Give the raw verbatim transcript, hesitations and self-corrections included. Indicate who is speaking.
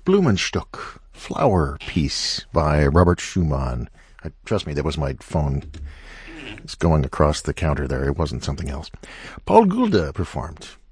Speaker 1: Blumenstock, Flower Piece by Robert Schumann. I, trust me, that was my phone. It's going across the counter there. It wasn't something else. Paul Gulda performed